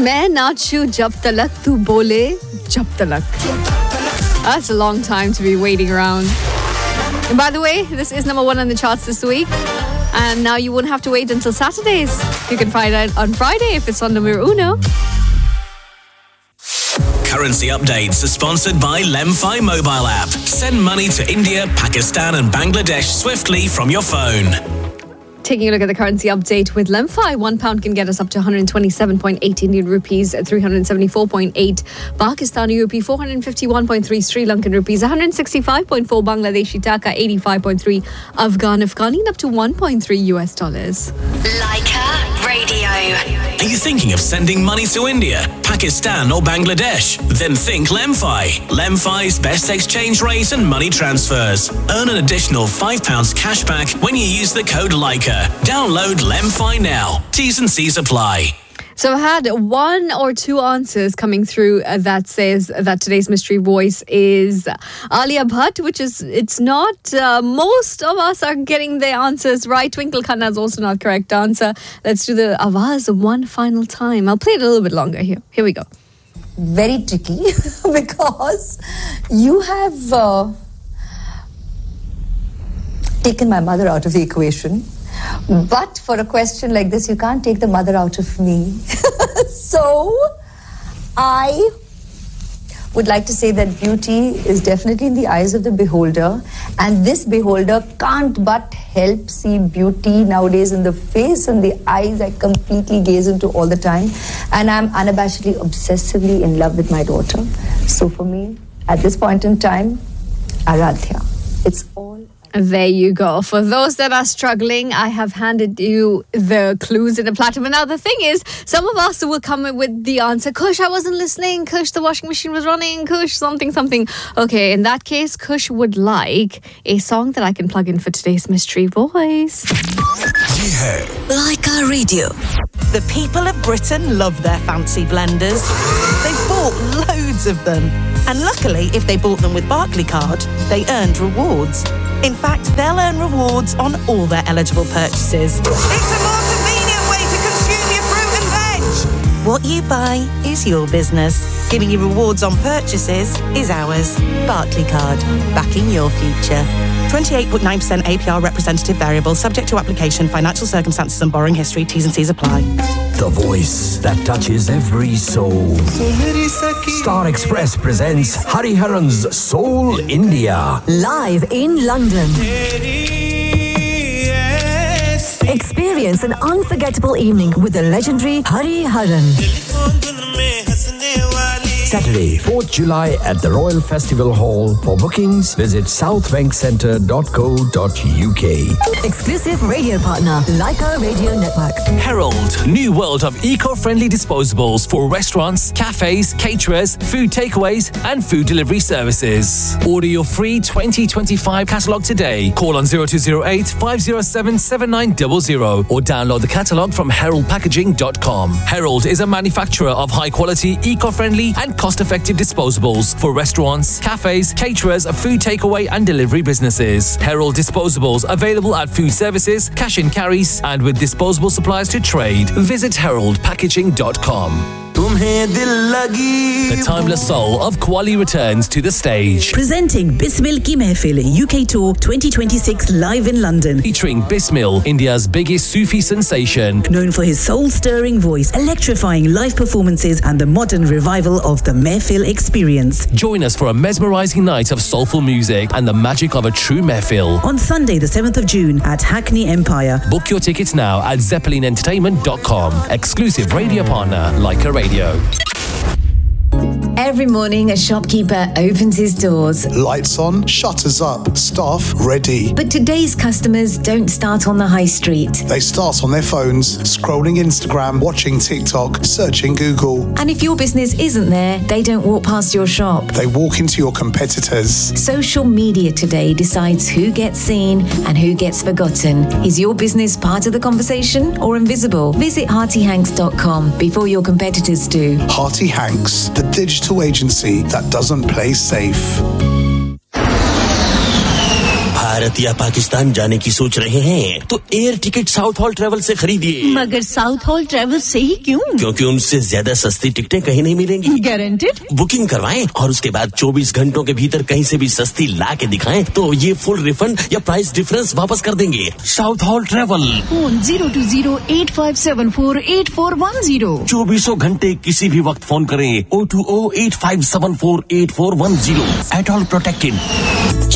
मैं नाचूं जब तलक तू बोले जब तलक. That's a long time to be waiting around. And by the way, this is number 1 on the charts this week. And now you won't have to wait until Saturdays. You can find it on Friday if it's on number uno. Currency updates are sponsored by Lemfi mobile app. Send money to India, Pakistan and Bangladesh swiftly from your phone. Taking a look at the currency update with Lemfi, £1 can get us up to 127.8 Indian rupees, 374.8 Pakistani rupee, 451.3 Sri Lankan rupees, 165.4 Bangladeshi taka, 85.3 Afghani, and up to $1.3 US. Leica Radio. Are you thinking of sending money to India, Pakistan or Bangladesh? Then think Lemfi. Lemfi's best exchange rate and money transfers. Earn an additional £5 cash back when you use the code Leica. Download Lemfi now. T's and C's apply. So I've had 1 or 2 answers coming through that says that today's mystery voice is Alia Bhatt, which is, it's not. Most of us are getting the answers right. Twinkle Khanna is also not correct answer. Let's do the Awaz one final time. I'll play it a little bit longer here. Here we go. Very tricky because you have taken my mother out of the equation. But for a question like this, you can't take the mother out of me. So, I would like to say that beauty is definitely in the eyes of the beholder. And this beholder can't but help see beauty nowadays in the face and the eyes I completely gaze into all the time. And I'm unabashedly, obsessively in love with my daughter. So for me, at this point in time, Aradhya. It's all... There you go. For those that are struggling, I have handed you the clues in a platter. But now the thing is, some of us will come in with the answer, Kush, I wasn't listening. Kush, the washing machine was running. Kush, something. Okay, in that case, Kush would like a song that I can plug in for today's mystery voice. Yeah. Leica Radio. The people of Britain love their fancy blenders. They've bought loads of them. And luckily, if they bought them with Barclaycard, they earned rewards. In fact, they'll earn rewards on all their eligible purchases. It's a more convenient way to consume your fruit and veg. What you buy is your business. Giving you rewards on purchases is ours. Barclaycard, backing your future. 28.9% APR representative variable, subject to application, financial circumstances and borrowing history. T's and C's apply. The voice that touches every soul. Star Express presents Hariharan's Soul India. Live in London. Experience an unforgettable evening with the legendary Hariharan. Saturday, 4th July at the Royal Festival Hall. For bookings, visit southbankcentre.co.uk. Exclusive radio partner, Leica Radio Network. Herald, new world of eco-friendly disposables for restaurants, cafes, caterers, food takeaways and food delivery services. Order your free 2025 catalogue today. Call on 0208 507 7900 or download the catalogue from heraldpackaging.com. Herald is a manufacturer of high-quality, eco-friendly and cost-effective disposables for restaurants, cafes, caterers, food takeaway and delivery businesses. Herald disposables available at food services, cash and carries and with disposable supplies to trade. Visit heraldpackaging.com. The timeless soul of Qawwali returns to the stage. Presenting Bismil Ki Mehfil UK Tour 2026 live in London. Featuring Bismil, India's biggest Sufi sensation. Known for his soul-stirring voice, electrifying live performances and the modern revival of the Mehfil experience. Join us for a mesmerizing night of soulful music and the magic of a true Mehfil. On Sunday the 7th of June at Hackney Empire. Book your tickets now at zeppelinentertainment.com. Exclusive radio partner, Leica Radio. Every morning, a shopkeeper opens his doors. Lights on, shutters up, staff ready. But today's customers don't start on the high street. They start on their phones, scrolling Instagram, watching TikTok, searching Google. And if your business isn't there, they don't walk past your shop. They walk into your competitors. Social media today decides who gets seen and who gets forgotten. Is your business part of the conversation or invisible? Visit HeartyHanks.com before your competitors do. Hearty Hanks, the digital agency that doesn't play safe. Bharat या पाकिस्तान जाने की सोच रहे हैं तो air ticket south hall travel से खरीदिए। मगर साउथ हॉल ट्रेवल से ही क्यों? क्योंकि उनसे ज्यादा सस्ती टिकटें कहीं नहीं मिलेंगी। गारंटेड? बुकिंग करवाएं और उसके बाद 24 घंटों के भीतर कहीं से भी सस्ती ला के दिखाएं तो ये फुल रिफंड या प्राइस डिफरेंस वापस कर देंगे। South hall travel, phone 020-8574-8410। 24 घंटे किसी भी वक्त फोन करें 020-8574-8410। At all protected.